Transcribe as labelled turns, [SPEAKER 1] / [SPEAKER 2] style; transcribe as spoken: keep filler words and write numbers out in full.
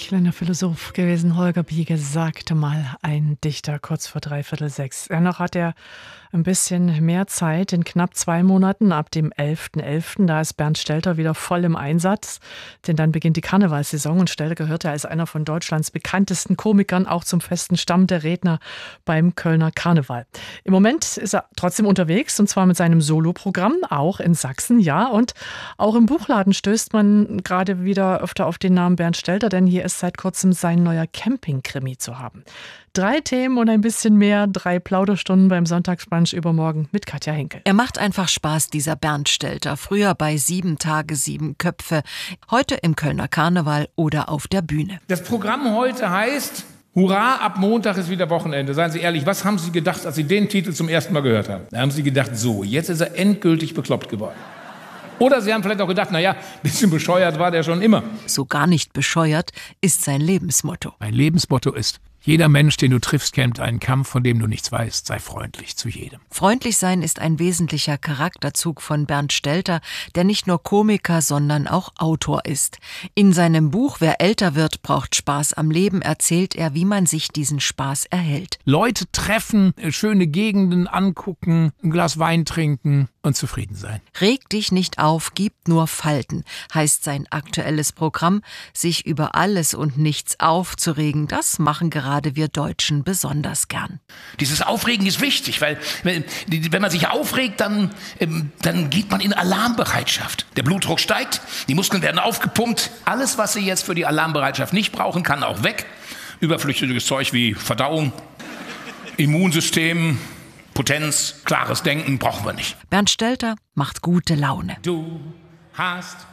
[SPEAKER 1] Kleiner Philosoph gewesen, Holger Biege, sagte mal ein Dichter kurz vor dreiviertel sechs. Dennoch hat er ein bisschen mehr Zeit in knapp zwei Monaten ab dem elften elften Da ist Bernd Stelter wieder voll im Einsatz, denn dann beginnt die Karnevalssaison und Stelter gehört ja als einer von Deutschlands bekanntesten Komikern auch zum festen Stamm der Redner beim Kölner Karneval. Im Moment ist er trotzdem unterwegs und zwar mit seinem Soloprogramm, auch in Sachsen, ja, und auch im Buchladen stößt man gerade wieder öfter auf den Namen Bernd Stelter, denn hier ist seit kurzem sein neuer Camping-Krimi zu haben. Drei Themen und ein bisschen mehr, drei Plauderstunden beim Sonntagsbrunch übermorgen mit Katja Henkel.
[SPEAKER 2] Er macht einfach Spaß, dieser Bernd Stelter. Früher bei Sieben Tage, Sieben Köpfe, heute im Kölner Karneval oder auf der Bühne.
[SPEAKER 3] Das Programm heute heißt: Hurra, ab Montag ist wieder Wochenende. Seien Sie ehrlich, was haben Sie gedacht, als Sie den Titel zum ersten Mal gehört haben? Da haben Sie gedacht, so, jetzt ist er endgültig bekloppt geworden. Oder Sie haben vielleicht auch gedacht, naja, ein bisschen bescheuert war der schon immer.
[SPEAKER 2] So gar nicht bescheuert ist sein Lebensmotto.
[SPEAKER 4] Mein Lebensmotto ist: Jeder Mensch, den du triffst, kennt einen Kampf, von dem du nichts weißt. Sei freundlich zu jedem.
[SPEAKER 2] Freundlich sein ist ein wesentlicher Charakterzug von Bernd Stelter, der nicht nur Komiker, sondern auch Autor ist. In seinem Buch Wer älter wird, braucht Spaß am Leben erzählt er, wie man sich diesen Spaß erhält.
[SPEAKER 4] Leute treffen, schöne Gegenden angucken, ein Glas Wein trinken und zufrieden sein.
[SPEAKER 2] Reg dich nicht auf, gib nur Falten, heißt sein aktuelles Programm. Sich über alles und nichts aufzuregen, das machen gerade Gerade wir Deutschen besonders gern.
[SPEAKER 5] Dieses Aufregen ist wichtig, weil wenn man sich aufregt, dann, dann geht man in Alarmbereitschaft. Der Blutdruck steigt, die Muskeln werden aufgepumpt. Alles, was Sie jetzt für die Alarmbereitschaft nicht brauchen, kann auch weg. Überflüssiges Zeug wie Verdauung, Immunsystem, Potenz, klares Denken brauchen wir nicht.
[SPEAKER 2] Bernd Stelter macht gute Laune.
[SPEAKER 3] Du hast